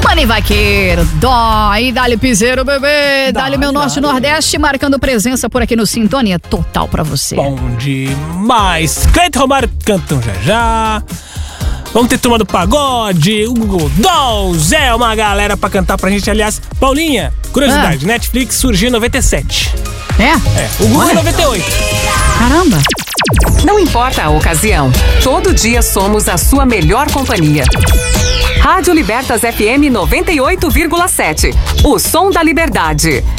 Tony Vaqueiro, dói, dá-lhe piseiro, bebê, dá-lhe meu norte e nordeste, marcando presença por aqui no Sintonia Total pra você. Bom demais. Cleiton e Romário cantam já. Vamos ter Turma do Pagode, o Google Dolls, uma galera pra cantar pra gente. Aliás, Paulinha, curiosidade, Netflix surgiu em 97. O Google em 98. Caramba. Não importa a ocasião, todo dia somos a sua melhor companhia. Rádio Libertas FM 98,7. O som da liberdade.